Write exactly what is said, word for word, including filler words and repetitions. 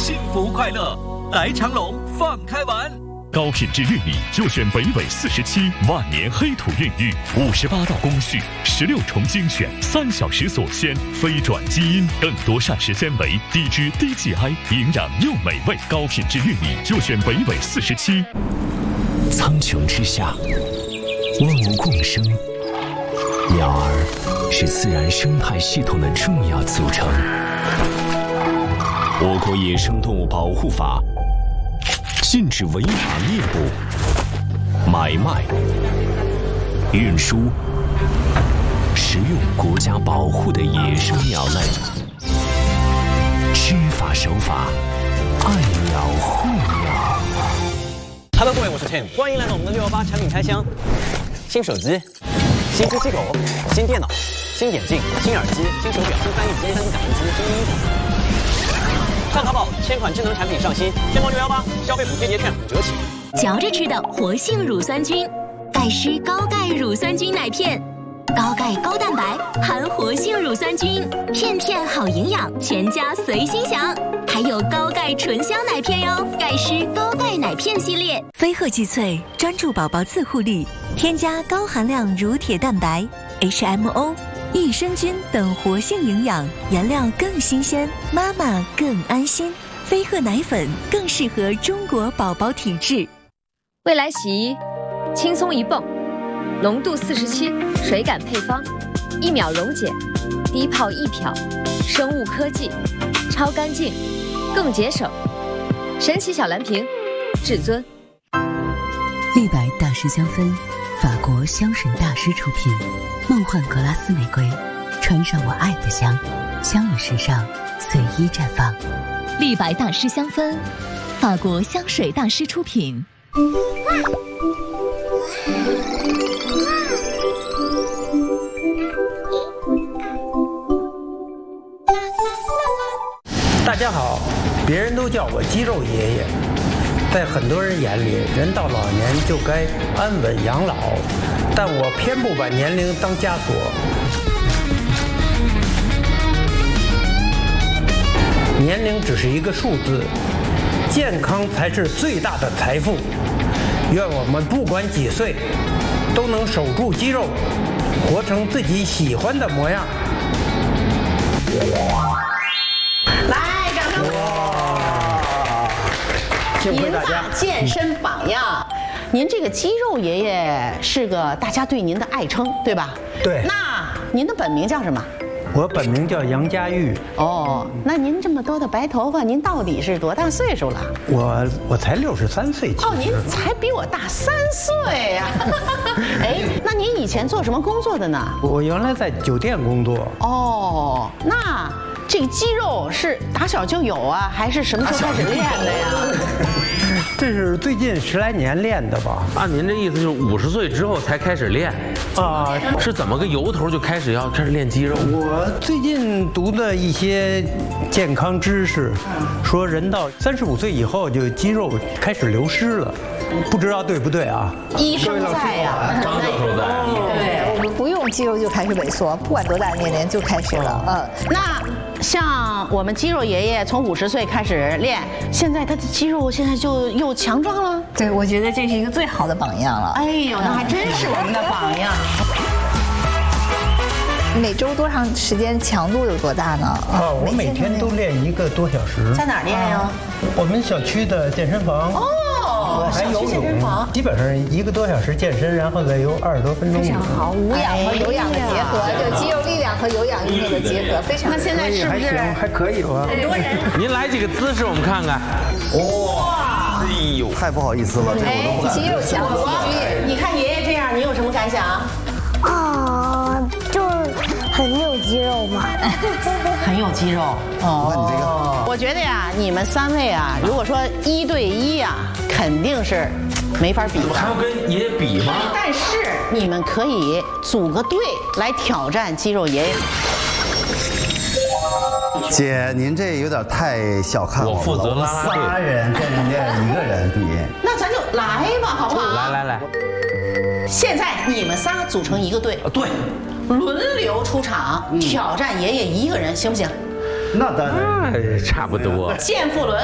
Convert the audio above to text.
幸福快乐。来长隆放开玩。高品质玉米就选北纬四十七万年黑土孕育，五十八道工序，十六重精选，三小时锁鲜，非转基因，更多膳食纤维，低脂低 G I， 营养又美味。高品质玉米就选北纬四十七。 苍穹之下，万物共生，鸟儿是自然生态系统的重要组成。我国野生动物保护法禁止违法猎捕、买卖、运输、食用国家保护的野生鸟类。知法守法，爱鸟护鸟。 Hello， 各位，我是 Tim， 欢迎来到我们的六一八产品开箱。新手机、新机器狗、新电脑、新眼镜、新耳机、新手表、新翻译机、新打印机、新衣服。上淘宝，千款智能产品上新，天猫六一八消费补贴节券五折起。 嚼着吃的活性乳酸菌，钙湿高钙乳酸菌奶片，高钙高蛋白，含活性乳酸菌，片片好营养，全家随心享。还有高钙纯香奶片哟，钙湿高钙奶片系列。 飞鹤济萃专注宝宝自护力，添加高含量乳铁蛋白、H M O、益生菌等活性营养，原料更新鲜，妈妈更安心。飞鹤奶粉更适合中国宝宝体质。 未来洗衣，轻松一泵，浓度四十七，水感配方，一秒溶解，低泡一漂，生物科技，超干净，更节省。神奇小蓝瓶，至尊。 立白大师香氛，法国香水大师出品，梦幻格拉斯玫瑰，穿上我爱的香，香与时尚随意绽放。 立白大师香氛，法国香水大师出品。 大家好，别人都叫我肌肉爷爷。在很多人眼里，人到老年就该安稳养老，但我偏不把年龄当枷锁。年龄只是一个数字，健康才是最大的财富。愿我们不管几岁，都能守住肌肉，活成自己喜欢的模样。 来，掌声！您呐，健身榜样。您这个肌肉爷爷是个大家对您的爱称，对吧？ 对。 那您的本名叫什么？ 我本名叫杨家玉。 哦，那您这么多的白头发，您到底是多大岁数了？ 我我才六十三岁。 哦，您才比我大三岁呀！哎，那您以前做什么工作的呢？ 我原来在酒店工作。 哦，那这个肌肉是打小就有啊，还是什么时候开始练的呀？ 这是最近十来年练的吧？ 按您这意思，就是五十岁之后才开始练啊？是怎么个由头就开始要开始练肌肉？ 我最近读的一些健康知识，说人到三十五岁以后就肌肉开始流失了，不知道对不对啊？ 医生在呀， 张教授在。 对，我们不用肌肉就开始萎缩，不管多大年龄就开始了。嗯， 那像我们肌肉爷爷从五十岁开始练，现在他的肌肉现在就又强壮了。 对，我觉得这是一个最好的榜样了。 哎呦，那还真是我们的榜样。 每周多长时间，强度有多大呢？ 啊，我每天都练一个多小时。 在哪儿练呀？ 我们小区的健身房。 哦， 还游泳，基本上一个多小时健身，然后再游二十多分钟。 非常好，无氧和有氧的结合，就肌肉力量和有氧运动的结合，非常。 那现在是不是还可以吧？ 很多人。 您来几个姿势，我们看看。哇，哎呦， 太不好意思了，这我都不敢。 肌肉强我，你看爷爷这样，你有什么感想？ 啊，就很有肌肉嘛。 很有肌肉哦。那你这个， 我觉得呀，你们三位啊，如果说一对一呀，肯定是没法比的。 还要跟爷爷比吗？ 但是你们可以组个队来挑战肌肉爷爷。 姐，您这有点太小看我了。 我负责拉拉队， 仨人跟人家一个人比。 那咱就来吧，好不好？ 来来来， 现在你们仨组成一个队， 对， 轮流出场挑战爷爷一个人，行不行？ 那当然， 差不多。 健腹轮。